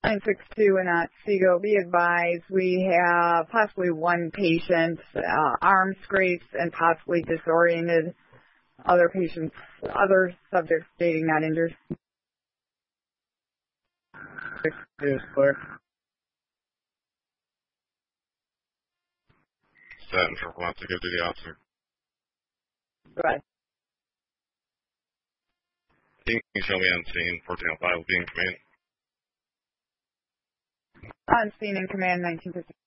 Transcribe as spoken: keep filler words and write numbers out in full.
nine six two and Otsego, be advised we have possibly one patient, uh, arm scrapes and possibly disoriented. Other patients, other subjects stating not injured. six two is clear. Statin for Otsego to the officer. Go ahead. Can you show me on scene? fourteen oh five will be in command. On scene in command, nineteen fifty.